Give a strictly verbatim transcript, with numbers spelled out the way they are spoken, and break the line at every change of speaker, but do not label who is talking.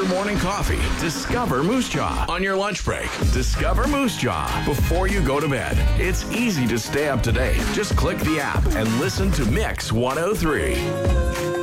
morning coffee. Discover Moose Jaw on your lunch break. Discover Moose Jaw before you go to bed. It's easy to stay up to date. Just click the app and listen to Mix one oh three.